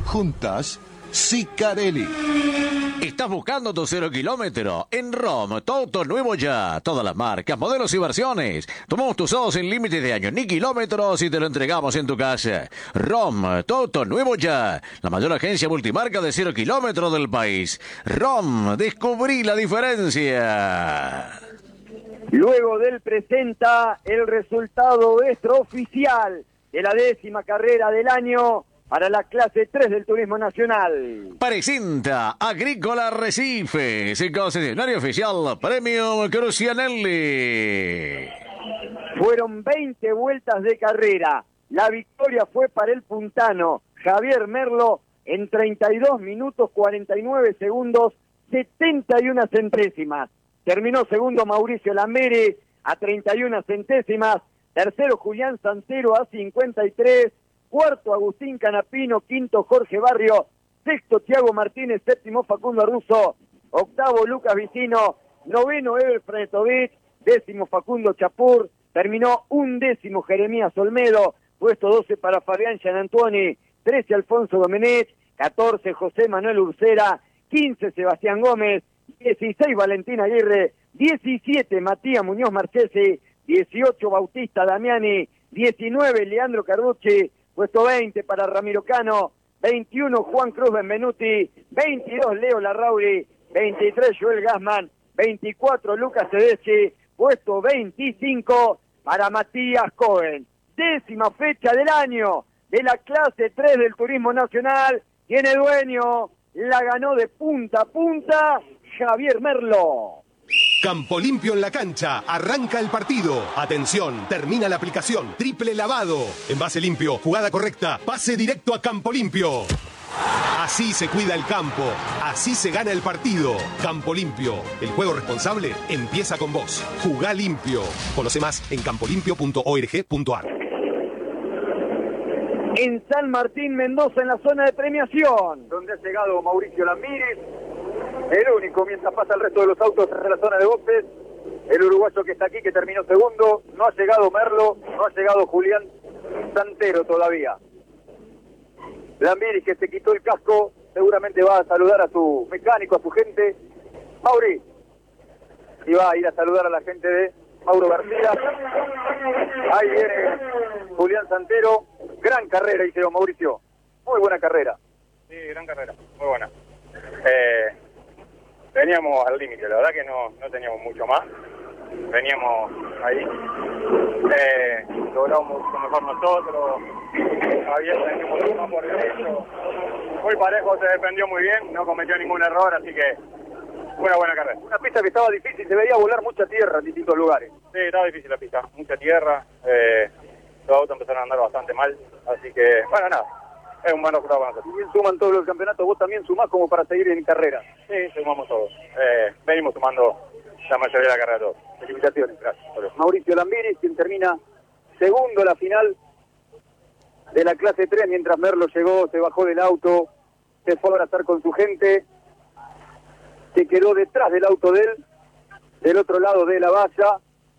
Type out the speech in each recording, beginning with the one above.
Juntas, Sicarelli. ¿Estás buscando tu 0 kilómetro? En ROM, todo nuevo ya. Todas las marcas, modelos y versiones. Tomamos tus usados sin límites de años ni kilómetros y te lo entregamos en tu casa. ROM, todo nuevo ya. La mayor agencia multimarca de 0 kilómetros del país. ROM, descubrí la diferencia. Luego del presenta el resultado extraoficial de la 10ª carrera del año para la clase 3 del Turismo Nacional. Presenta Agrícola Arrecifes, concesionario oficial Premium Crucianelli. Fueron 20 vueltas de carrera. La victoria fue para el puntano Javier Merlo en 32 minutos 49 segundos 71 centésimas. Terminó segundo Mauricio Lamberi a 31 centésimas. Tercero Julián Santero a 53. Cuarto Agustín Canapino. Quinto Jorge Barrio. Sexto Tiago Martínez. Séptimo Facundo Russo. Octavo Lucas Vicino. Noveno Eber Frenetovich. Décimo Facundo Chapur. Terminó 11º Jeremías Olmedo. Puesto 12 para Fabián Gianantuoni. 13 Alfonso Domenech. 14 José Manuel Ursera. 15 Sebastián Gómez. 16 Valentín Aguirre. 17 Matías Muñoz Marchesi. 18 Bautista Damiani. 19 Leandro Carducci. Puesto 20 para Ramiro Cano. 21 Juan Cruz Benvenuti. 22 Leo Larrauri. 23 Joel Gassman. 24 Lucas Tedeschi. Puesto 25 para Matías Cohen. 10ª fecha del año de la clase 3 del Turismo Nacional. Tiene dueño. La ganó de punta a punta Javier Merlo. Campo Limpio en la cancha. Arranca el partido. Atención, termina la aplicación. Triple lavado. Envase limpio, jugada correcta, pase directo a Campo Limpio. Así se cuida el campo. Así se gana el partido. Campo Limpio. El juego responsable empieza con vos. Jugá limpio. Conoce más en campolimpio.org.ar. En San Martín, Mendoza, en la zona de premiación, donde ha llegado Mauricio Lamírez, el único mientras pasa el resto de los autos en la zona de boxes. El uruguayo que está aquí, que terminó segundo. No ha llegado Merlo, no ha llegado Julián Santero todavía. Lamírez, que se quitó el casco, seguramente va a saludar a su mecánico, a su gente. Mauri, y va a ir a saludar a la gente de Mauro García. Ahí viene Julián Santero. Gran carrera, hicieron Mauricio. Muy buena carrera. Sí, gran carrera, muy buena. Veníamos al límite, la verdad que no teníamos mucho más. Veníamos ahí. Logramos mucho mejor nosotros. Javier teníamos uno por derecho. Muy parejo, se defendió muy bien, no cometió ningún error, así que una buena carrera. Una pista que estaba difícil, se veía volar mucha tierra en distintos lugares. Sí, estaba difícil la pista, mucha tierra. Los autos empezaron a andar bastante mal, así que, bueno, nada, es un buen resultado para nosotros. Si bien suman todos los campeonatos, vos también sumás como para seguir en carrera. Sí, sumamos todos. Venimos sumando la mayoría de la carrera todos. Felicitaciones, gracias. Mauricio Lamírez, quien termina segundo la final de la clase 3, mientras Merlo llegó, se bajó del auto, se fue a abrazar con su gente, se quedó detrás del auto de él, del otro lado de la valla.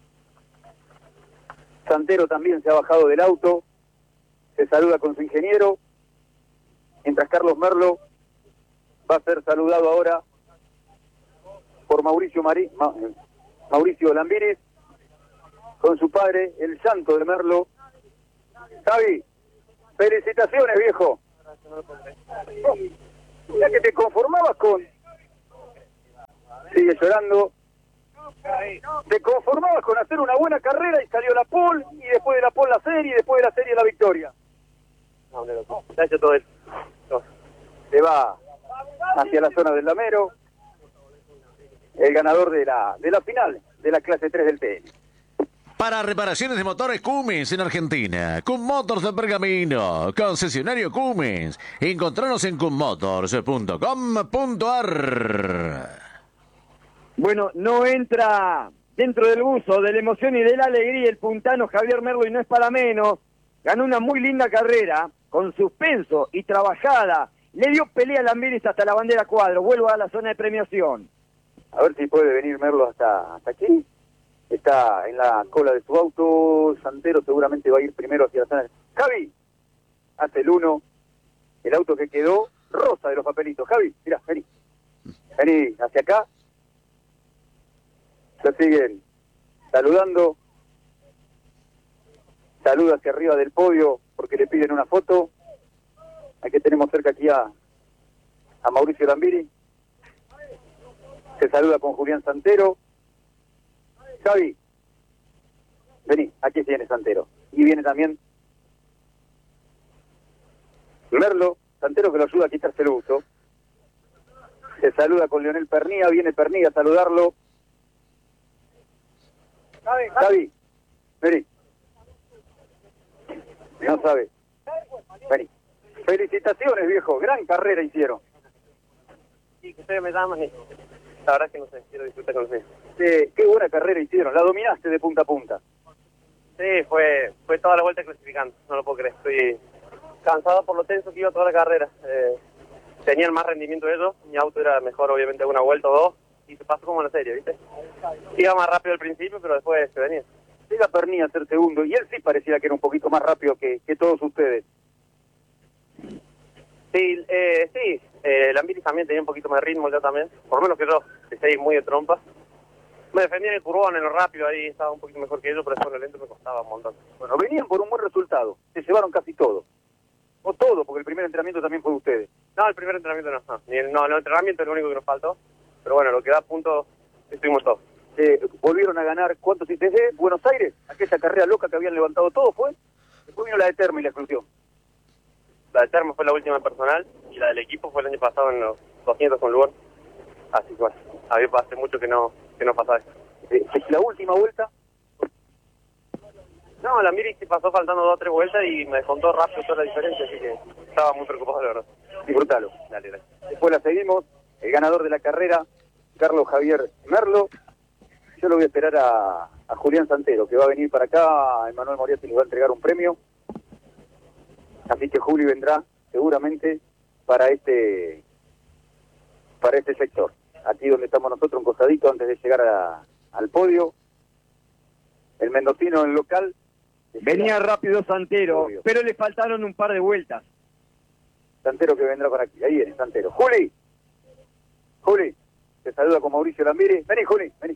Santero también se ha bajado del auto, se saluda con su ingeniero, mientras Carlos Merlo va a ser saludado ahora por Mauricio Lamírez, con su padre, el santo de Merlo. Javi, felicitaciones, viejo. Ya que te conformabas con... Sigue llorando. Te conformabas con hacer una buena carrera y salió la pole, y después de la pole la serie, y después de la serie la victoria. No, se ha hecho todo eso. Se va hacia la zona del Lamero, el ganador de la final de la clase 3 del TN. Para reparaciones de motores Cummins en Argentina, Cum Motors de Pergamino, concesionario Cummins. Encontranos en cummotors.com.ar. Bueno, no entra dentro del uso de la emoción y de la alegría el puntano Javier Merlo, y no es para menos. Ganó una muy linda carrera, con suspenso y trabajada. Le dio pelea a Lamírez hasta la bandera cuadro. Vuelvo a la zona de premiación. A ver si puede venir Merlo hasta aquí. Está en la cola de su auto. Santero seguramente va a ir primero hacia la zona. Javi hace el 1. el auto que quedó rosa de los papelitos. Javi, mirá, vení. Vení hacia acá. Se siguen saludando. Saluda hacia arriba del podio porque le piden una foto. Aquí tenemos cerca aquí a Mauricio Lambiri. Se saluda con Julián Santero. Javi, vení, aquí viene Santero. Y viene también Merlo, Santero que lo ayuda a quitarse el buzo. Se saluda con Leonel Pernía, viene Pernía a saludarlo. Javi, vení. No sabe. Vení. Felicitaciones, viejo, gran carrera hicieron. Sí, que ustedes me llaman y la verdad es que no sé, quiero disfrutar con ustedes. Qué buena carrera hicieron, la dominaste de punta a punta. Sí, fue toda la vuelta clasificando, no lo puedo creer. Estoy cansado por lo tenso que iba toda la carrera. Tenían más rendimiento ellos, mi auto era mejor obviamente una vuelta o dos, y se pasó como en la serie, ¿viste? Iba más rápido al principio, pero después se venía. Llega Pernía a ser segundo, y él sí parecía que era un poquito más rápido que todos ustedes. Sí, Lambiri también tenía un poquito más de ritmo, yo también, por lo menos que yo, que seguí muy de trompa. Me defendí en el curvón, en lo rápido, ahí estaba un poquito mejor que ellos, pero después en lo lento me costaba un montón. Bueno, venían por un buen resultado, se llevaron casi todo. O todo, porque el primer entrenamiento también fue de ustedes. No, el primer entrenamiento no. El entrenamiento es lo único que nos faltó, pero bueno, lo que da a punto, estuvimos todos. Volvieron a ganar, ¿cuántos? Desde Buenos Aires, aquella carrera loca que habían levantado todo, ¿fue? Después vino la de Terma y la exclusión. La de Terma fue la última personal, y la del equipo fue el año pasado en los 200 con Lugar. Así que bueno, hace mucho que no pasaba eso. La última vuelta. No, la Miri se pasó faltando 2 o 3 vueltas y me descontó rápido toda la diferencia, así que estaba muy preocupado, la verdad. Disfrutalo. Dale, gracias. Después la seguimos. El ganador de la carrera, Carlos Javier Merlo. Yo lo voy a esperar a Julián Santero, que va a venir para acá. Emanuel Moriarty les va a entregar un premio. Así que Juli vendrá seguramente para este sector. Aquí donde estamos nosotros, un costadito antes de llegar al podio. El mendocino, el local. Venía rápido Santero, pero le faltaron un par de vueltas. Santero que vendrá por aquí. Ahí viene Santero. Juli, te saluda con Mauricio Lambiri. Vení, Juli, vení.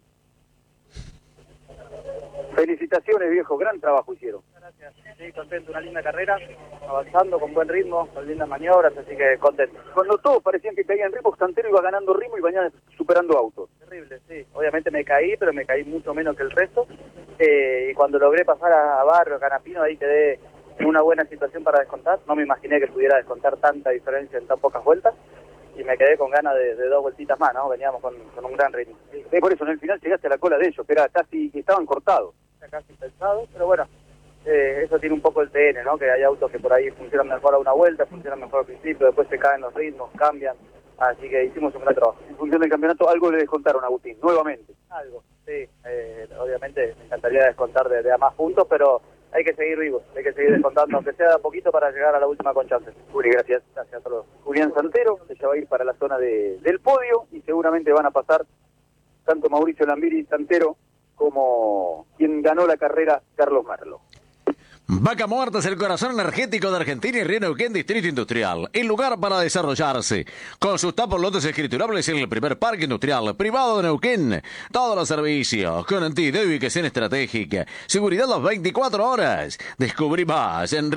Felicitaciones, viejo. Gran trabajo hicieron. Gracias. Sí, contento. Una linda carrera. Avanzando con buen ritmo, con lindas maniobras, así que contento. Cuando todos parecían que caían ritmo, Santero iba ganando ritmo y venía superando autos. Terrible, sí. Obviamente me caí, pero me caí mucho menos que el resto. Y cuando logré pasar a Barrio, Canapino, ahí quedé en una buena situación para descontar. No me imaginé que pudiera descontar tanta diferencia en tan pocas vueltas. Y me quedé con ganas de 2 vueltitas más, ¿no? Veníamos con un gran ritmo. Por eso en el final llegaste a la cola de ellos, que era casi, que estaban cortados. Está casi pensado, pero bueno, eso tiene un poco el TN, ¿no? Que hay autos que por ahí funcionan mejor a una vuelta, funcionan mejor al principio, después se caen los ritmos, cambian. Así que hicimos un gran trabajo. En función del campeonato, algo le descontaron a Agustín, nuevamente. Algo, sí. Obviamente me encantaría descontar de a más puntos, pero hay que seguir vivos, hay que seguir descontando, aunque sea de a poquito, para llegar a la última con chances. Juli, gracias. Gracias a todos. Julián Santero, que ya va a ir para la zona del podio, y seguramente van a pasar tanto Mauricio Lambiri Santero como quien ganó la carrera, Carlos Merlo. Vaca Muerta es el corazón energético de Argentina y Río Neuquén Distrito Industrial, el lugar para desarrollarse. Con sus tapos lotes escriturables en el primer parque industrial privado de Neuquén. Todos los servicios, con entidad de ubicación estratégica, seguridad las 24 horas. Descubrí más en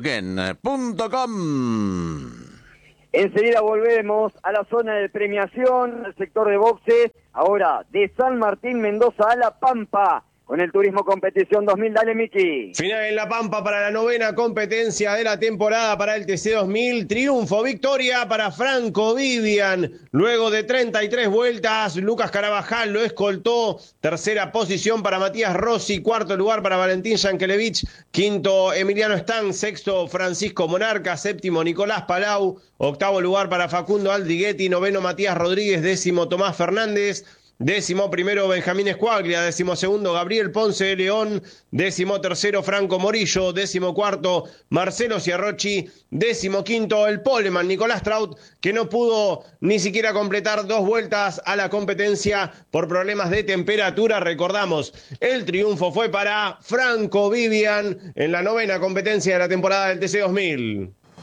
rioneuquén.com. Enseguida volvemos a la zona de premiación, al sector de boxes, ahora de San Martín Mendoza a La Pampa, con el Turismo Competición 2000. Dale, Miki. Final en La Pampa para la 9ª competencia de la temporada para el TC 2000. Triunfo, victoria para Franco Vivian. Luego de 33 vueltas, Lucas Carabajal lo escoltó. Tercera posición para Matías Rossi. Cuarto lugar para Valentín Yankelevich. Quinto, Emiliano Stan. Sexto, Francisco Monarca. Séptimo, Nicolás Palau. Octavo lugar para Facundo Aldriguetti. Noveno, Matías Rodríguez. Décimo, Tomás Fernández. 11º, Benjamín Escuaglia. 12º, Gabriel Ponce de León. 13º, Franco Morillo. 14º, Marcelo Ciarrochi. 15º, el poleman Nicolás Traut, que no pudo ni siquiera completar 2 vueltas a la competencia por problemas de temperatura. Recordamos, el triunfo fue para Franco Vivian en la 9ª competencia de la temporada del TC 2000.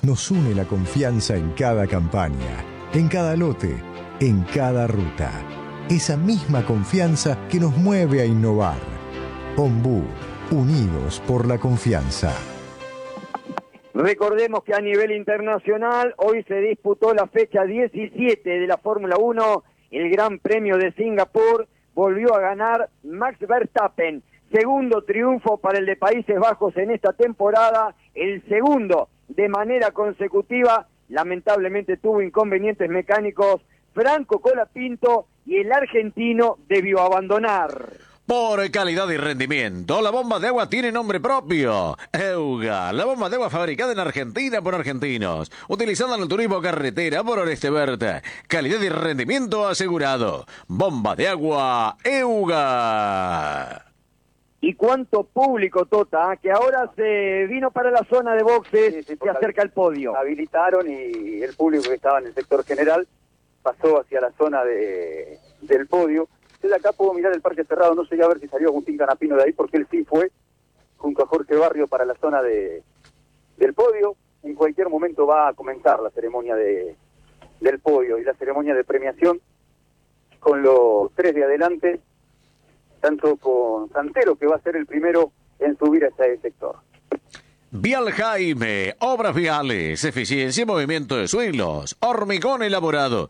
Nos une la confianza en cada campaña, en cada lote, en cada ruta. Esa misma confianza que nos mueve a innovar. Ombú, unidos por la confianza. Recordemos que a nivel internacional hoy se disputó la fecha 17 de la Fórmula 1, el Gran Premio de Singapur, volvió a ganar Max Verstappen, segundo triunfo para el de Países Bajos en esta temporada, el segundo de manera consecutiva, lamentablemente tuvo inconvenientes mecánicos, Franco Colapinto y el argentino debió abandonar. Por calidad y rendimiento, la bomba de agua tiene nombre propio. Euga, la bomba de agua fabricada en Argentina por argentinos, utilizada en el turismo carretera por Oreste Berta. Calidad y rendimiento asegurado. Bomba de agua Euga. Y cuánto público, Tota, que ahora se vino para la zona de boxes, se acerca al podio. Habilitaron y el público que estaba en el sector general pasó hacia la zona del podio. Desde acá puedo mirar el parque cerrado, no sé a ver si salió Agustín Canapino de ahí, porque él sí fue junto a Jorge Barrio para la zona del podio. En cualquier momento va a comenzar la ceremonia del podio y la ceremonia de premiación con los tres de adelante, tanto con Santero, que va a ser el primero en subir hasta el sector. Vial Jaime, obras viales, eficiencia y movimiento de suelos, hormigón elaborado,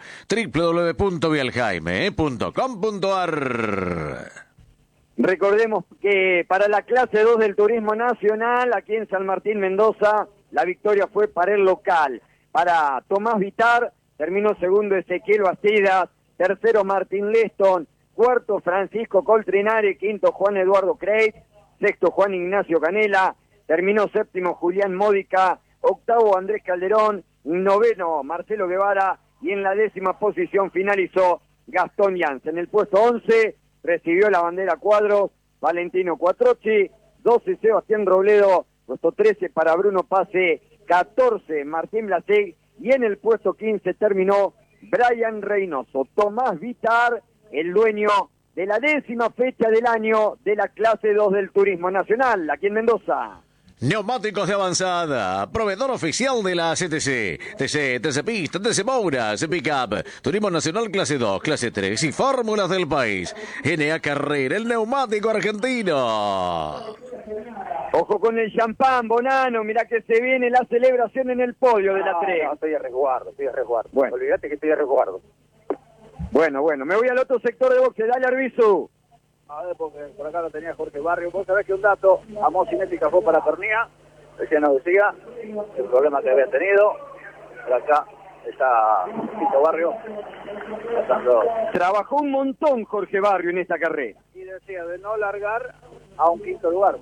www.vialjaime.com.ar. Recordemos que para la clase 2 del Turismo Nacional, aquí en San Martín, Mendoza, la victoria fue para el local. Para Tomás Vitar, terminó segundo Ezequiel Bastidas, tercero Martín Leston, cuarto Francisco Coltrinari, quinto Juan Eduardo Creit, sexto Juan Ignacio Canela, terminó séptimo Julián Módica, octavo Andrés Calderón, noveno Marcelo Guevara y en la 10ª posición finalizó Gastón Yance. En el puesto 11 recibió la bandera Cuadros Valentino Cuatrocchi, 12 Sebastián Robledo, puesto 13 para Bruno Pase, 14 Martín Blasek y en el puesto 15 terminó Brian Reynoso. Tomás Vitar, el dueño de la 10ª fecha del año de la clase 2 del Turismo Nacional, aquí en Mendoza. Neumáticos de avanzada, proveedor oficial de la CTC, TC Pista, TC Moura, TC Pickup, Turismo Nacional clase 2, clase 3 y fórmulas del país. NA Carrera, el neumático argentino. Ojo con el champán, Bonano, mirá que se viene la celebración en el podio de la 3. No, estoy a resguardo. Bueno. Olvídate que estoy a resguardo. Bueno, me voy al otro sector de boxe, dale Arbizu. A ver, porque por acá lo tenía Jorge Barrio. Vos sabés que un dato, Amós Cinética fue para Pernía, recién nos decía el problema que había tenido. Por acá está Tito Barrio tratando. Trabajó un montón Jorge Barrio en esta carrera. Y decía de no largar a un quinto lugar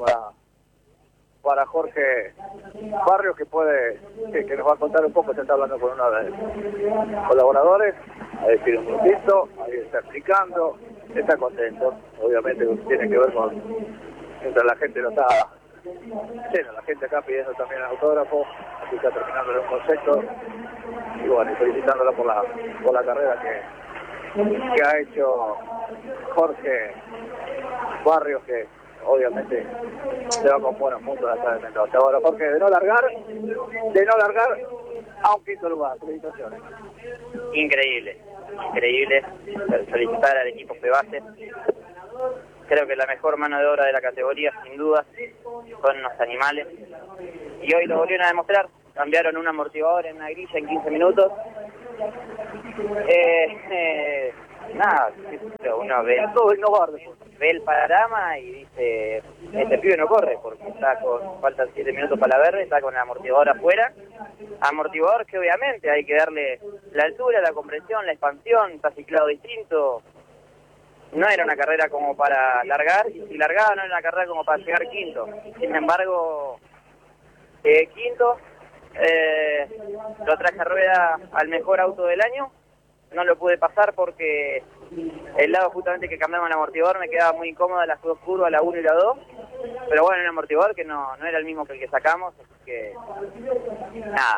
para Jorge Barrio, que nos va a contar un poco. Se está hablando con uno de los colaboradores, a decir un poquito, ahí está explicando, está contento. Obviamente tiene que ver con, mientras la gente lo está llena, la gente acá pidiendo también el autógrafo, aquí está terminando un concepto, y bueno, y felicitándolo por la carrera que ha hecho Jorge Barrios, que obviamente se va con buenos puntos hasta el Mendoza. Bueno, Jorge, de no largar a un quinto lugar. Felicitaciones. Increíble. Felicitar al equipo de base. Creo que la mejor mano de obra de la categoría, sin duda, son los animales. Y hoy lo volvieron a demostrar. Cambiaron un amortiguador en una grilla en 15 minutos. Nada, uno ve el panorama y dice, este pibe no corre porque faltan 7 minutos para la verde, está con el amortiguador afuera, amortiguador que obviamente hay que darle la altura, la compresión, la expansión, está ciclado distinto. No era una carrera como para largar, y si largaba no era una carrera como para llegar quinto. Sin embargo, quinto, lo traje a rueda al mejor auto del año. No lo pude pasar porque el lado justamente que cambiamos el amortiguador me quedaba muy incómoda las dos curvas, la 1 y la 2. Pero bueno, el amortiguador que no era el mismo que el que sacamos, así que nada.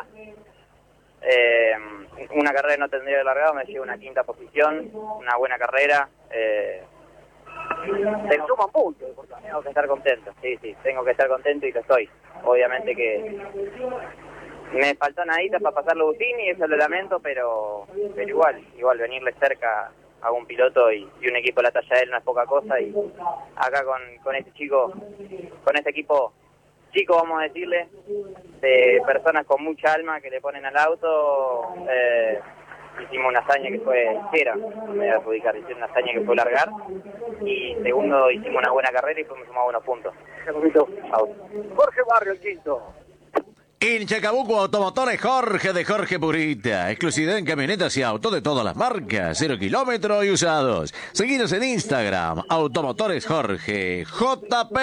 Una carrera no tendría largado, me llevo una 5ª posición, una buena carrera. Se suman puntos, tengo que estar contento, sí, tengo que estar contento y lo estoy. Obviamente que Me faltó nadita para pasar Lobutini, eso lo lamento, pero igual venirle cerca a un piloto y un equipo de la talla de él no es poca cosa, y acá con este chico, con este equipo chico, vamos a decirle, de personas con mucha alma que le ponen al auto, hicimos una hazaña que me voy a adjudicar, hicimos una hazaña que fue largar, y segundo hicimos una buena carrera y fuimos sumar buenos puntos. Jorge Barrio, el quinto. En Chacabuco Automotores Jorge de Jorge Purita. Exclusividad en camionetas y autos de todas las marcas. 0 kilómetros y usados. Seguinos en Instagram. Automotores Jorge. JP.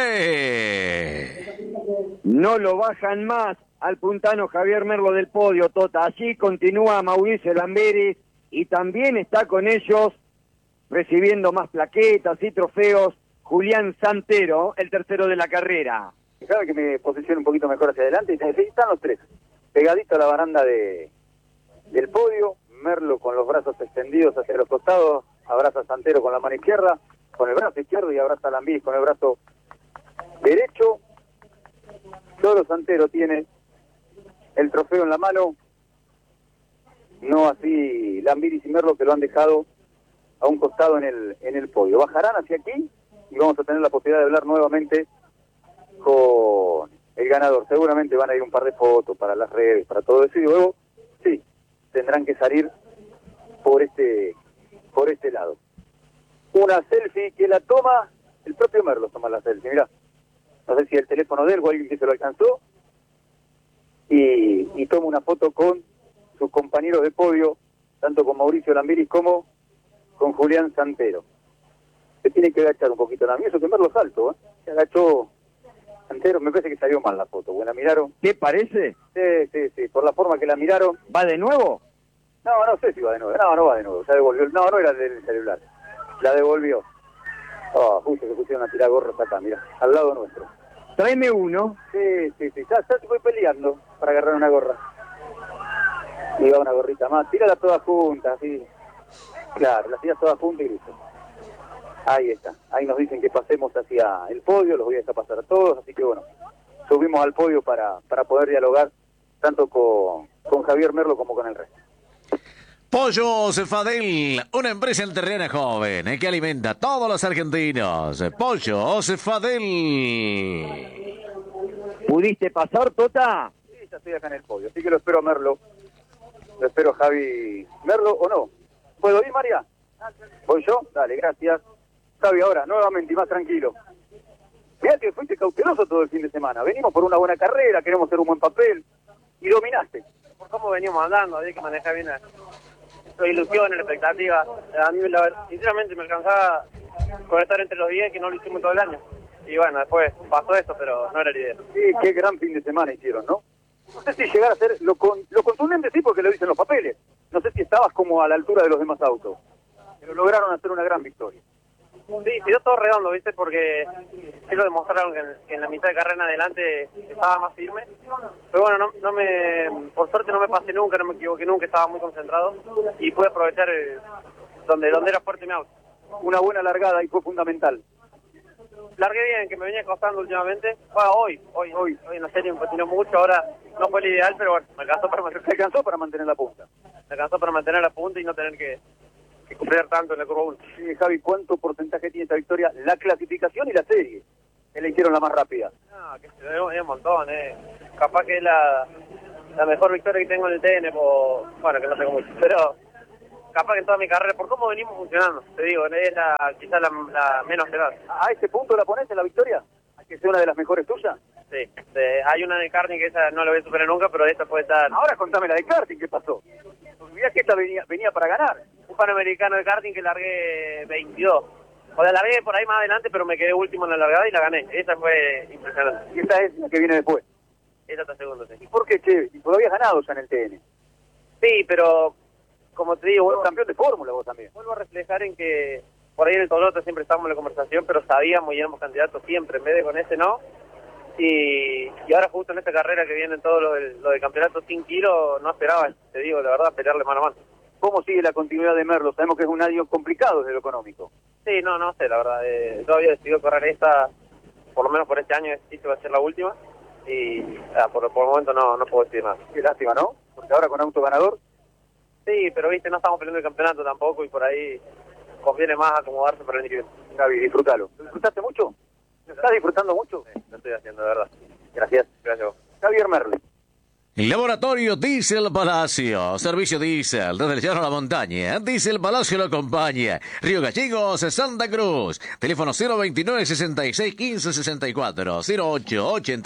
No lo bajan más al puntano Javier Merlo del podio, Tota. Allí continúa Mauricio Lamberis y también está con ellos recibiendo más plaquetas y trofeos Julián Santero, el tercero de la carrera. Déjame que me posicione un poquito mejor hacia adelante. Y están los tres, pegadito a la baranda del podio. Merlo con los brazos extendidos hacia los costados, abraza a Santero con la mano izquierda, con el brazo izquierdo, y abraza a Lambiris con el brazo derecho. Solo Santero tiene el trofeo en la mano, no así Lambiris y Merlo, que lo han dejado a un costado en el podio. Bajarán hacia aquí y vamos a tener la posibilidad de hablar nuevamente con el ganador. Seguramente van a ir un par de fotos para las redes, para todo eso, y luego sí, tendrán que salir por este lado. Una selfie que la toma el propio Merlo, toma la selfie, mirá. No sé si el teléfono de él o alguien que se lo alcanzó, y toma una foto con sus compañeros de podio, tanto con Mauricio Lambiris como con Julián Santero. Se tiene que agachar un poquito la mía, eso que Merlo salto, se agachó Santero, me parece que salió mal la foto, ¿la miraron? ¿Qué parece? Sí, por la forma que la miraron. ¿Va de nuevo? No sé si va de nuevo, no va de nuevo, ya devolvió, no era del celular, la devolvió. Justo que pusieron a tirar gorros acá, mira, al lado nuestro. Tráeme uno. Sí, ya se fue peleando para agarrar una gorra. Y va una gorrita más, tírala todas juntas, así. Claro, las tiras todas juntas y listo. Ahí está, ahí nos dicen que pasemos hacia el podio, los voy a dejar pasar a todos, así que bueno, subimos al podio para poder dialogar tanto con Javier Merlo como con el resto. Pollo Cefadel, una empresa entrerriana joven que alimenta a todos los argentinos. Pollo Cefadel. ¿Pudiste pasar, Tota? Sí, ya estoy acá en el podio, así que lo espero a Merlo. Lo espero a Javi Merlo, ¿o no? ¿Puedo ir, María? ¿Voy yo? Dale, gracias. Javi, ahora, nuevamente y más tranquilo. Mirá que fuiste cauteloso todo el fin de semana. Venimos por una buena carrera, queremos hacer un buen papel, y dominaste. Por cómo venimos andando, había que manejar bien la ilusión, la expectativa. A mí, sinceramente, me alcanzaba con estar entre los 10, que no lo hicimos todo el año. Y bueno, después pasó esto, pero no era la idea. Sí, qué gran fin de semana hicieron, ¿no? No sé si llegar a ser lo contundente, sí, porque lo dicen los papeles. No sé si estabas como a la altura de los demás autos, pero lograron hacer una gran victoria. Sí, se dio todo redondo, ¿viste? Porque ellos demostraron que en la mitad de carrera en adelante estaba más firme. Pero bueno, por suerte no me pasé nunca, no me equivoqué nunca, estaba muy concentrado y pude aprovechar donde era fuerte mi auto. Una buena largada y fue fundamental. Largué bien, que me venía costando últimamente. Hoy en la serie me patinó mucho, ahora no fue el ideal, pero bueno, me alcanzó para mantener la punta. Me alcanzó para mantener la punta y no tener que cumplir tanto en la curva 1. Sí, Javi, ¿cuánto porcentaje tiene esta victoria? La clasificación y la serie, que le hicieron la más rápida. No, que se ve un montón, Capaz que es la mejor victoria que tengo en el TN, bueno, que no tengo mucho, pero capaz que en toda mi carrera, por cómo venimos funcionando, te digo, es quizás la menos esperada. ¿A ese punto la pones en la victoria? ¿A que sea una de las mejores tuyas? Sí, hay una de karting que esa no la voy a superar nunca, pero esta puede estar... Ahora contame la de karting, ¿qué pasó? Porque mirá que esta venía para ganar. Un panamericano de karting que largué 22. O sea, largué por ahí más adelante, pero me quedé último en la largada y la gané. Esa fue impresionante. ¿Y esta es la que viene después? Esa está segunda, sí. ¿Y por qué, che? ¿Y todavía has ganado ya en el TN? Sí, pero como te digo... Vos campeón de fórmula vos también. Vuelvo a reflejar en que por ahí en el Toyota siempre estábamos en la conversación, pero sabíamos y éramos candidatos siempre, en vez de con ese no. Y ahora justo en esta carrera que vienen todos los de campeonato sin kilos, no esperaba, te digo, la verdad, pelearle mano a mano. ¿Cómo sigue la continuidad de Merlo? Sabemos que es un año complicado desde lo económico. Sí, no sé, la verdad. Yo había decidido correr esta, por lo menos por este año, sí que va a ser la última. y por el momento no puedo decir más. Qué lástima, ¿no? Porque ahora con auto ganador. Sí, pero viste, no estamos peleando el campeonato tampoco y por ahí conviene más acomodarse para el año que viene. Gaby, disfrútalo. ¿Lo disfrutaste mucho? ¿Estás disfrutando mucho? Sí, lo estoy haciendo, de verdad. Gracias. Gracias. Javier Merle. Laboratorio Diesel Palacio, servicio diésel desde el llano a la montaña. Diesel Palacio lo acompaña. Río Gallegos, Santa Cruz. Teléfono 029 66 15 64 08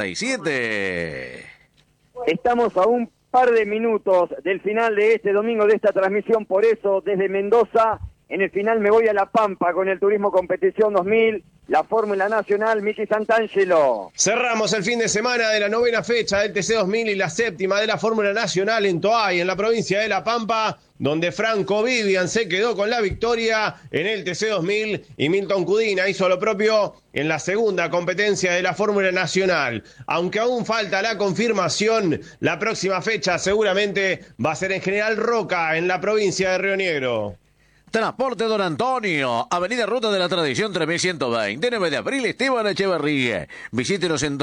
87. Estamos a un par de minutos del final de este domingo de esta transmisión, por eso desde Mendoza, en el final me voy a La Pampa con el Turismo Competición 2000, la Fórmula Nacional, Miki Santangelo. Cerramos el fin de semana de la 9ª fecha del TC2000 y la 7ª de la Fórmula Nacional en Toay, en la provincia de La Pampa, donde Franco Vivian se quedó con la victoria en el TC2000 y Milton Cudina hizo lo propio en la 2ª competencia de la Fórmula Nacional. Aunque aún falta la confirmación, la próxima fecha seguramente va a ser en General Roca, en la provincia de Río Negro. Transporte Don Antonio, Avenida Ruta de la Tradición 3120, 9 de abril, Esteban Echeverría. Visítenos en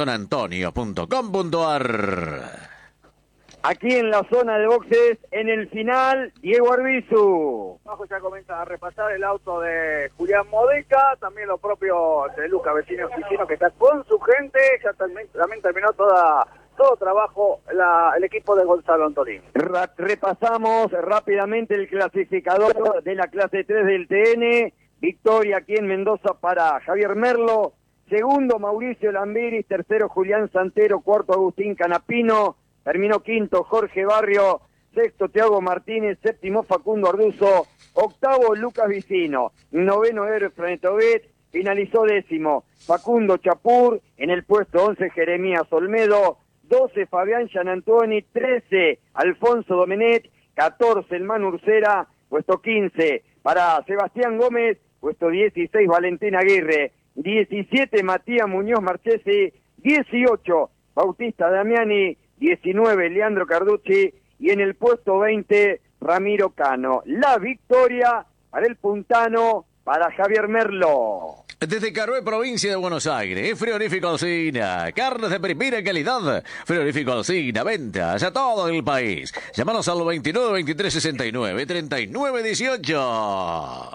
donantonio.com.ar. Aquí en la zona de boxes, en el final, Diego Arbizu. Abajo ya comienza a repasar el auto de Julián Modeca, también lo propio de Lucas Vecino Oficino, que está con su gente, ya también terminó todo trabajo el equipo de Gonzalo Antolín. Repasamos rápidamente el clasificador de la clase 3 del TN. Victoria aquí en Mendoza para Javier Merlo. Segundo, Mauricio Lambiris. Tercero, Julián Santero. Cuarto, Agustín Canapino. Terminó quinto, Jorge Barrio. Sexto, Thiago Martínez. Séptimo, Facundo Arduzo. Octavo, Lucas Vicino. Noveno, Eero Franetovet. Finalizó décimo, Facundo Chapur. En el puesto 11, Jeremías Olmedo. 12, Fabián Gianantoni. 13, Alfonso Domenet. 14, el Manu Ursera. Puesto 15, para Sebastián Gómez. Puesto 16, Valentín Aguirre. 17, Matías Muñoz Marchesi. 18, Bautista Damiani. 19, Leandro Carducci. Y en el puesto 20, Ramiro Cano. La victoria para el puntano, para Javier Merlo. Desde Carué, provincia de Buenos Aires, Frigorífico Alsina, carnes de primera calidad. Frigorífico Alsina, ventas a todo el país. Llámanos al 29 23 69 39 18.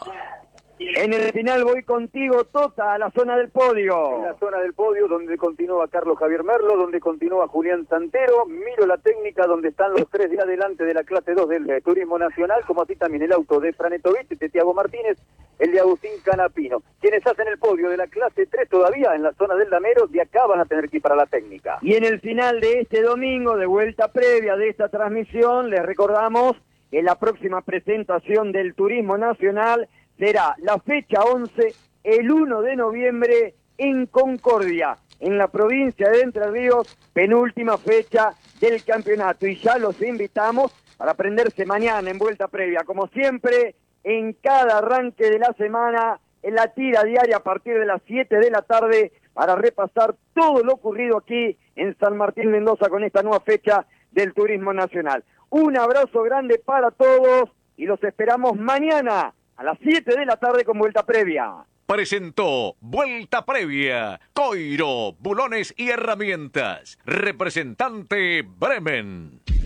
En el final voy contigo, Tota, a la zona del podio. En la zona del podio, donde continúa Carlos Javier Merlo, donde continúa Julián Santero. Miro la técnica, donde están los tres de adelante de la clase 2 del Turismo Nacional, como así también el auto de Franetovic, de Thiago Martínez, el de Agustín Canapino. Quienes hacen el podio de la clase 3 todavía en la zona del Damero, de acá van a tener que ir para la técnica. Y en el final de este domingo, de vuelta previa de esta transmisión, les recordamos que la próxima presentación del Turismo Nacional será la fecha 11, el 1 de noviembre, en Concordia, en la provincia de Entre Ríos, penúltima fecha del campeonato. Y ya los invitamos para prenderse mañana en vuelta previa, como siempre, en cada arranque de la semana, en la tira diaria a partir de las 7 de la tarde, para repasar todo lo ocurrido aquí en San Martín Mendoza con esta nueva fecha del Turismo Nacional. Un abrazo grande para todos y los esperamos mañana a las 7 de la tarde con vuelta previa. Presentó Vuelta Previa, Coiro, Bulones y Herramientas. Representante Bremen.